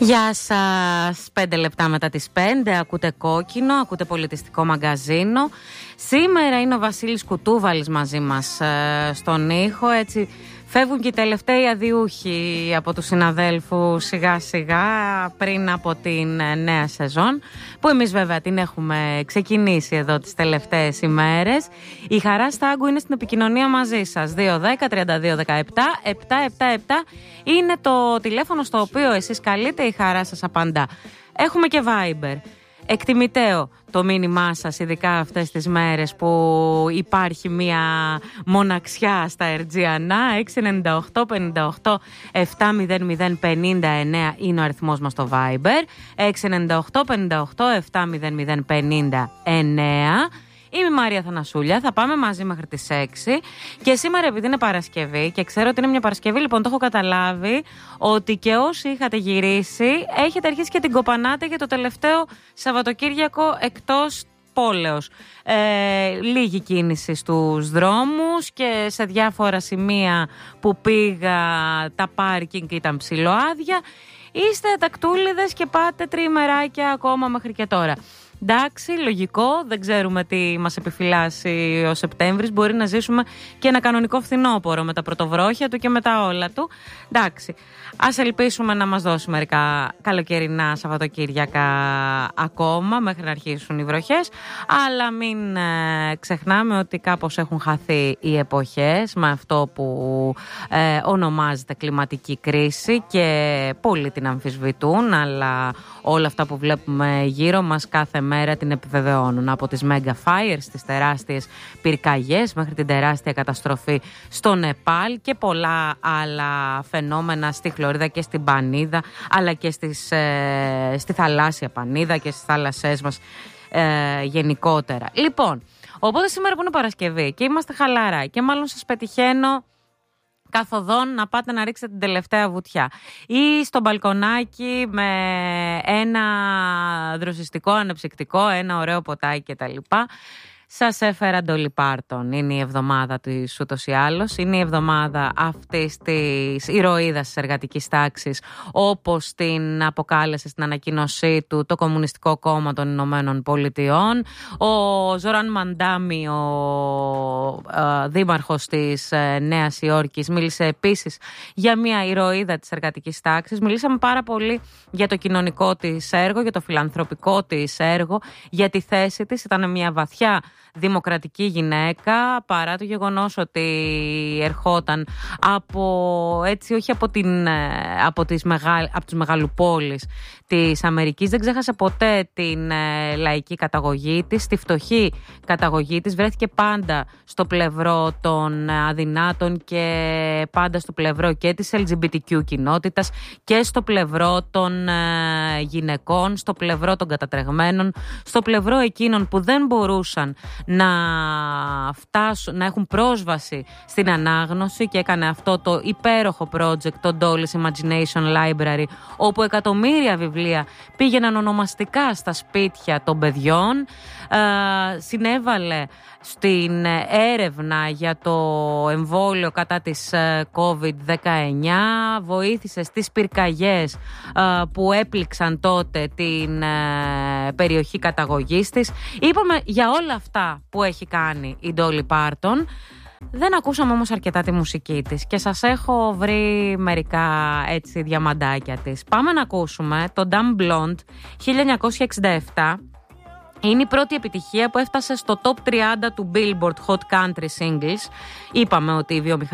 Γεια σας, 5 λεπτά μετά τις 5, ακούτε Κόκκινο, ακούτε Πολιτιστικό Μαγκαζίνο. Σήμερα είναι ο Βασίλης Κουτούβαλης μαζί μας στον ήχο, έτσι φεύγουν και οι τελευταίοι αδιούχοι από τους συναδέλφους σιγά σιγά πριν από την νέα σεζόν, που εμείς βέβαια την έχουμε ξεκινήσει εδώ τις τελευταίες ημέρες. Η Χαρά Στάγκου είναι στην επικοινωνία μαζί σας. 210-3217-777 είναι το τηλέφωνο στο οποίο εσείς καλείτε, η Χαρά σας απαντά. Έχουμε και Viber. Εκτιμητέο το μήνυμά σας, ειδικά αυτές τις μέρες που υπάρχει μια μοναξιά στα Ερτζιανά. 698-58-700-59 είναι ο αριθμός μας στο Viber. 698-58-700-59. Είμαι η Μαρία Θανασούλια, θα πάμε μαζί μέχρι τις 6 και σήμερα, επειδή είναι Παρασκευή και ξέρω ότι είναι μια Παρασκευή, λοιπόν το έχω καταλάβει ότι και όσοι είχατε γυρίσει έχετε αρχίσει και την κοπανάτε για το τελευταίο Σαββατοκύριακο εκτός πόλεως. Λίγη κίνηση στους δρόμους και σε διάφορα σημεία που πήγα τα πάρκινγκ ήταν ψιλοάδια. Είστε τακτούλιδες και πάτε τριημεράκια ακόμα μέχρι και τώρα. Εντάξει, λογικό, δεν ξέρουμε τι μας επιφυλάσσει ο Σεπτέμβρης. Μπορεί να ζήσουμε και ένα κανονικό φθινόπωρο με τα πρωτοβρόχια του και με τα όλα του. Εντάξει, ας ελπίσουμε να μας δώσει μερικά καλοκαιρινά Σαββατοκύριακα ακόμα μέχρι να αρχίσουν οι βροχές. Αλλά μην ξεχνάμε ότι κάπως έχουν χαθεί οι εποχές με αυτό που ονομάζεται κλιματική κρίση και πολλοί την αμφισβητούν, αλλά όλα αυτά που βλέπουμε γύρω μας κάθε μέρα την επιβεβαιώνουν. Από τις mega fires, τις τεράστιες πυρκαγιές μέχρι την τεράστια καταστροφή στο Νεπάλ και πολλά άλλα φαινόμενα στη Φλωρίδα και στην Πανίδα, αλλά και στη θαλάσσια Πανίδα και στις θάλασσές μας γενικότερα. Λοιπόν, οπότε σήμερα που είναι Παρασκευή και είμαστε χαλαρά και μάλλον σας πετυχαίνω καθοδόν να πάτε να ρίξετε την τελευταία βουτιά ή στο μπαλκονάκι με ένα δροσιστικό, ανεψυκτικό, ένα ωραίο ποτάκι κτλ. Σας έφερα Dolly Parton. Είναι η εβδομάδα της ούτως ή άλλως. Είναι η εβδομάδα αυτής της ηρωίδας της εργατικής τάξης, όπως την αποκάλεσε στην ανακοίνωσή του το Κομμουνιστικό Κόμμα των Ηνωμένων Πολιτειών. Ο Ζοράν Μαντάμι, ο δήμαρχος της Νέας Υόρκης, μίλησε επίσης για μια ηρωίδα της εργατικής τάξης. Μιλήσαμε πάρα πολύ για το κοινωνικό της έργο, για το φιλανθρωπικό της έργο, για τη θέση της. Ήταν μια βαθιά δημοκρατική γυναίκα, παρά το γεγονός ότι ερχόταν όχι από τις μεγαλοπόλεις της Αμερικής. Δεν ξέχασε ποτέ την λαϊκή καταγωγή της, τη φτωχή καταγωγή της. Βρέθηκε πάντα στο πλευρό των αδυνάτων και πάντα στο πλευρό και της LGBTQ κοινότητας και στο πλευρό των γυναικών, στο πλευρό των κατατρεγμένων, στο πλευρό εκείνων που δεν μπορούσαν να έχουν πρόσβαση στην ανάγνωση, και έκανε αυτό το υπέροχο project, το Dolly's Imagination Library, όπου εκατομμύρια βιβλία πήγαιναν ονομαστικά στα σπίτια των παιδιών. Συνέβαλε στην έρευνα για το εμβόλιο κατά της COVID-19, βοήθησε στις πυρκαγιές που έπληξαν τότε την περιοχή καταγωγής της. Είπαμε για όλα αυτά που έχει κάνει η Dolly Parton. Δεν ακούσαμε όμως αρκετά τη μουσική της και σας έχω βρει μερικά έτσι διαμαντάκια της. Πάμε να ακούσουμε το Dumb Blonde 1967. Είναι η πρώτη επιτυχία που έφτασε στο top 30 του Billboard Hot Country Singles. Είπαμε ότι η βιομηχανία